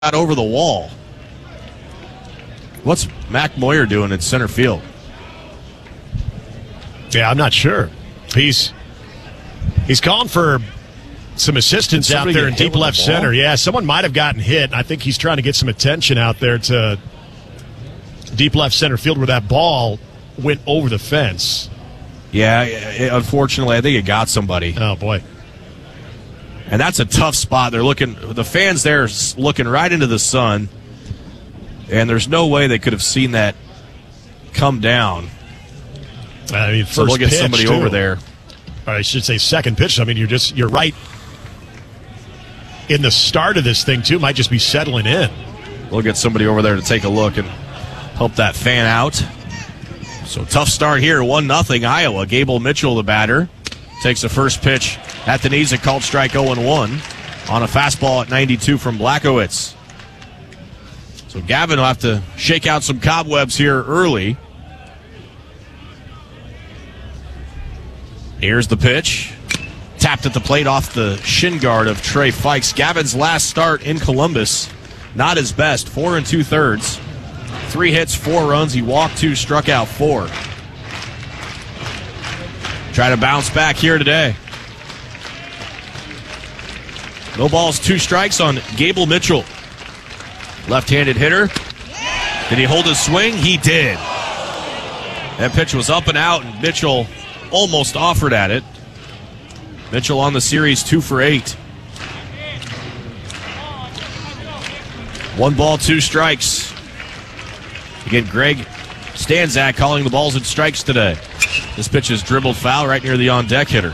over the wall. What's Mac Moyer doing in center field? Yeah, I'm not sure. He's calling for some assistance out there in deep left center. Yeah, someone might have gotten hit. I think he's trying to get some attention out there to deep left center field where that ball went over the fence. Yeah, unfortunately, I think it got somebody. Oh, boy. And that's a tough spot. The fans there are looking right into the sun, and there's no way they could have seen that come down. I mean, so first we'll get pitch, somebody too. over there. Or I should say second pitch. I mean, you're right in the start of this thing, too. Might just be settling in. We'll get somebody over there to take a look and help that fan out. So tough start here, 1-0 Iowa. Gable Mitchell, the batter, takes the first pitch at the knees, a called strike 0-1 on a fastball at 92 from Blachowicz. So Gavin will have to shake out some cobwebs here early. Here's the pitch. Tapped at the plate off the shin guard of Trey Fikes. Gavin's last start in Columbus, not his best. 4 2/3. 3 hits, 4 runs. He walked 2, struck out 4. Try to bounce back here today. No balls, 2 strikes on Gable Mitchell. Left-handed hitter. Did he hold his swing? He did. That pitch was up and out, and Mitchell almost offered at it. Mitchell on the series, 2 for 8. 1 ball, 2 strikes. Again, Greg Stanzak calling the balls and strikes today. This pitch is dribbled foul right near the on-deck hitter.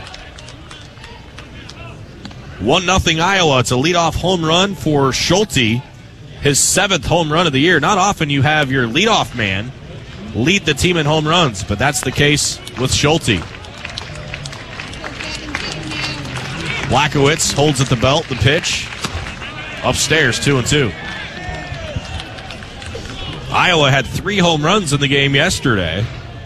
1-0 Iowa. It's a leadoff home run for Schulte, his 7th home run of the year. Not often you have your leadoff man lead the team in home runs, but that's the case with Schulte. Blachowicz holds at the belt, the pitch. Upstairs, 2-2. Iowa had 3 home runs in the game yesterday.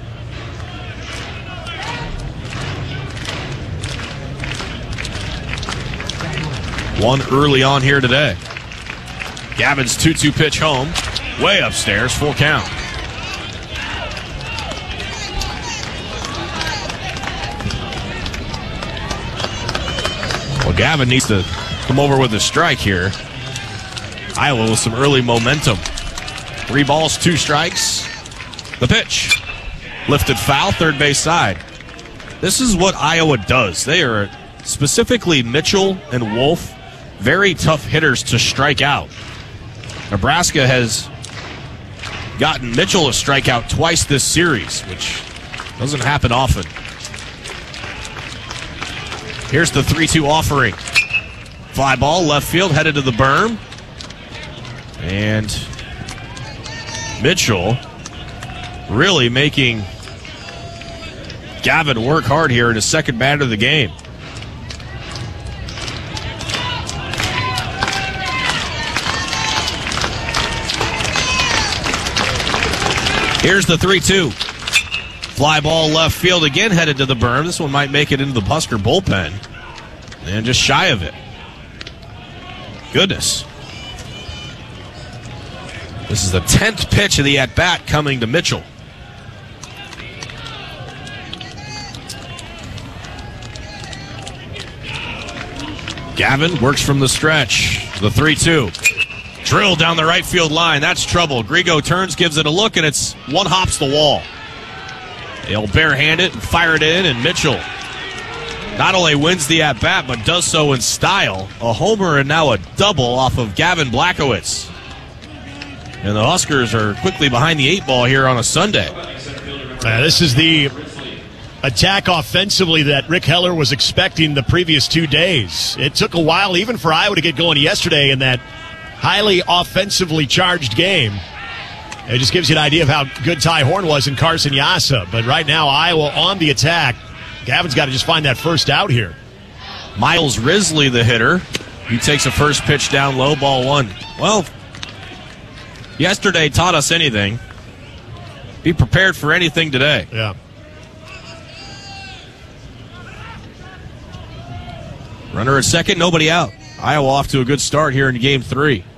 One early on here today. Gavin's 2-2 pitch home. Way upstairs, full count. Well, Gavin needs to come over with a strike here. Iowa with some early momentum. 3 balls, 2 strikes. The pitch. Lifted foul, third base side. This is what Iowa does. They are, specifically Mitchell and Wolf, very tough hitters to strike out. Nebraska has gotten Mitchell a strikeout twice this series, which doesn't happen often. Here's the 3-2 offering. Fly ball, left field, headed to the berm. And Mitchell really making Gavin work hard here in his second batter of the game. Here's the 3-2. Fly ball left field again, headed to the berm. This one might make it into the Busker bullpen. And just shy of it. Goodness. This is the 10th pitch of the at-bat coming to Mitchell. Gavin works from the stretch. The 3-2. Drill down the right field line. That's trouble. Grigo turns, gives it a look, and it's one hops the wall. They'll barehand it and fire it in, and Mitchell not only wins the at-bat, but does so in style. A homer and now a double off of Gavin Blachowicz. And the Huskers are quickly behind the 8 ball here on a Sunday. This is the attack offensively that Rick Heller was expecting the previous 2 days. It took a while even for Iowa to get going yesterday in that highly offensively charged game. It just gives you an idea of how good Ty Horn was in Carson Yassa. But right now, Iowa on the attack. Gavin's got to just find that first out here. Miles Risley, the hitter. He takes a first pitch down low, ball 1. Well, yesterday taught us anything. Be prepared for anything today. Yeah. Runner at second, nobody out. Iowa off to a good start here in Game 3.